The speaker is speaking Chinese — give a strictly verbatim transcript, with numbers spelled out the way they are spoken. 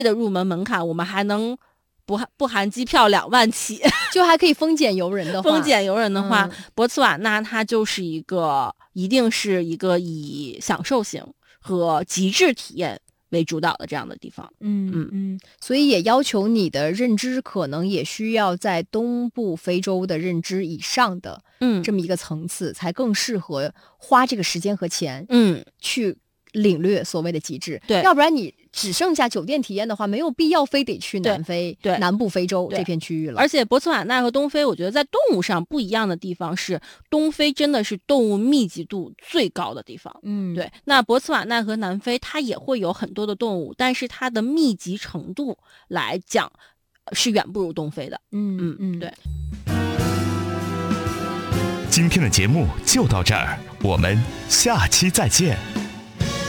的入门门槛，我们还能不含不含机票两万起， 就还可以丰俭由人的话， 丰俭由人的话， 嗯、 博茨瓦纳它就是一个一定是一个以享受型和极致体验为主导的这样的地方。 嗯嗯嗯，所以也要求你的认知可能也需要在东部非洲的认知以上的嗯这么一个层次，才更适合花这个时间和钱嗯去领略所谓的极致。 对， 要不然你只剩下酒店体验的话，没有必要非得去南非、 对对南部非洲这片区域了。 而且博茨瓦纳和东非，我觉得在动物上不一样的地方是，东非真的是动物密集度最高的地方。 嗯， 对。那博茨瓦纳和南非，它也会有很多的动物，但是它的密集程度来讲是远不如东非的。 嗯嗯嗯， 对。 今天的节目就到这儿，我们下期再见。